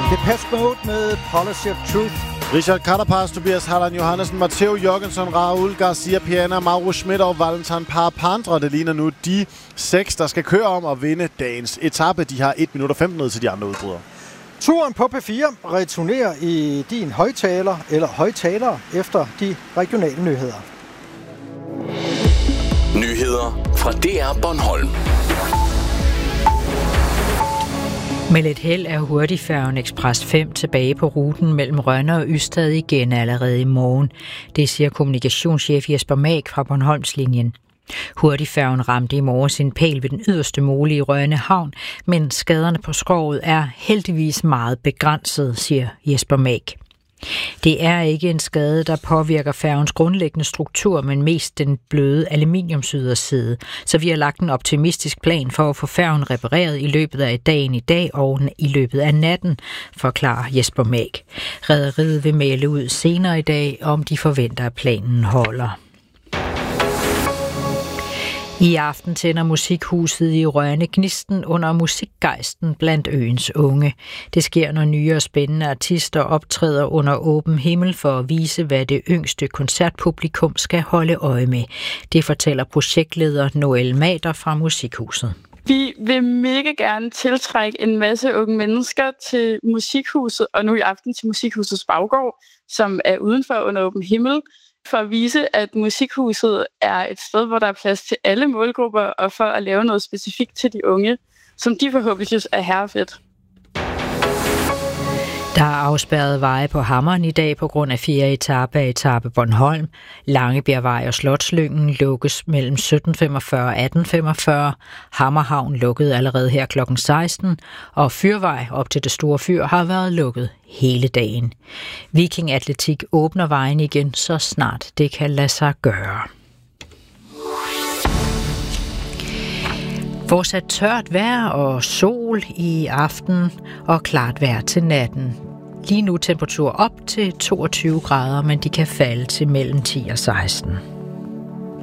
Depeche Mode med Policy of Truth. Richard Carapaz, Tobias Halland Johannessen, Matteo Jørgensen, Raul Garcia Piana, Mauro Schmidt og Valentin Parapandra. Det ligner nu de 6, der skal køre om at vinde dagens etape. De har 1 minut og 15 ned til de andre udbrydere. Turen på P4 returnerer i din højtaler eller højtalere efter de regionale nyheder. Nyheder fra DR Bornholm. Med lidt held er hurtigfærgen Express 5 tilbage på ruten mellem Rønne og Ystad igen allerede i morgen. Det siger kommunikationschef Jesper Mag fra Bornholmslinjen. Hurtigfærgen ramte i morges sin pæl ved den yderste mole i Rønne Havn, men skaderne på skroget er heldigvis meget begrænset, siger Jesper Mag. Det er ikke en skade, der påvirker færgens grundlæggende struktur, men mest den bløde aluminiumsyderside. Så vi har lagt en optimistisk plan for at få færgen repareret i løbet af dagen i dag og i løbet af natten, forklarer Jesper Mag. Rederiet vil melde ud senere i dag, om de forventer, at planen holder. I aften tænder Musikhuset i Rønne gnisten under musikgejsten blandt øens unge. Det sker, når nye og spændende artister optræder under åben himmel for at vise, hvad det yngste koncertpublikum skal holde øje med. Det fortæller projektleder Noel Mader fra Musikhuset. Vi vil mega gerne tiltrække en masse unge mennesker til Musikhuset, og nu i aften til Musikhusets baggård, som er udenfor under åben himmel, for at vise, at Musikhuset er et sted, hvor der er plads til alle målgrupper, og for at lave noget specifikt til de unge, som de forhåbentlig synes er herrefedt. Der er afspærret veje på Hammeren i dag på grund af 4. etape af etape Bornholm. Langebjergvej og Slotslyngen lukkes mellem 17.45 og 18.45. Hammerhavn lukkede allerede her kl. 16, og Fyrvej op til det store fyr har været lukket hele dagen. Viking Atletik åbner vejen igen, så snart det kan lade sig gøre. Fortsat tørt vejr og sol i aften og klart vejr til natten. Lige nu temperatur op til 22 grader, men de kan falde til mellem 10 og 16.